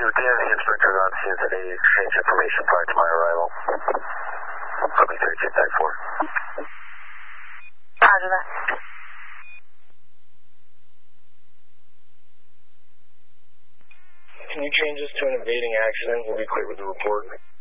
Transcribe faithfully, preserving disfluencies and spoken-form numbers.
D M V inspectors on scene today. Exchange information prior to my arrival. Copy three two type four. Roger that. Can you change this to an evading accident? We'll be clear with the report.